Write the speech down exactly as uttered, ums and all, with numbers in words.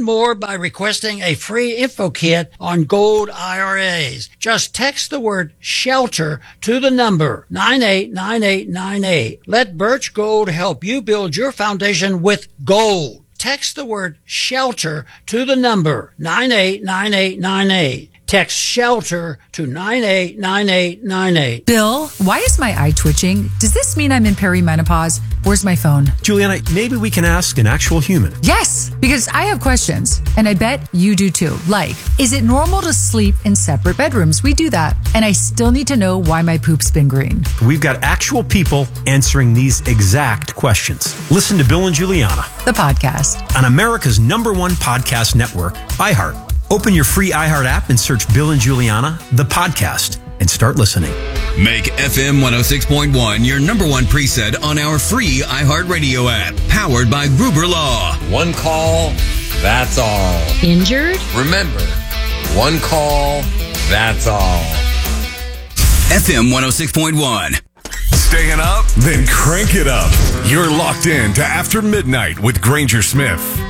more by requesting a free info kit on gold I R As. Just text the word SHELTER to the number nine eight nine eight nine eight. Let Birch Gold help you build your foundation with gold. Text the word SHELTER to the number nine eight nine eight nine eight. Text SHELTER to nine eight nine eight nine eight. Bill, why is my eye twitching? Does this mean I'm in perimenopause? Where's my phone? Juliana, maybe we can ask an actual human. Yes, because I have questions, and I bet you do too. Like, is it normal to sleep in separate bedrooms? We do that. And I still need to know why my poop's been green. We've got actual people answering these exact questions. Listen to Bill and Juliana, the podcast, on America's number one podcast network, iHeart. Open your free iHeart app and search Bill and Juliana, the podcast, and start listening. Make F M one oh six point one your number one preset on our free iHeartRadio app, powered by Gruber Law. One call, that's all. Injured? Remember, one call, that's all. F M one oh six point one. Staying up? Then crank it up. You're locked in to After Midnight with Granger Smith.